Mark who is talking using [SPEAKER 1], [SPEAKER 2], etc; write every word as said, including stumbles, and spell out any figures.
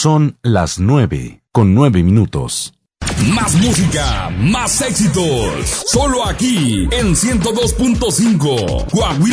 [SPEAKER 1] Son las nueve, con nueve minutos.
[SPEAKER 2] Más música, más éxitos. Solo aquí, en ciento dos punto cinco. Coahuila.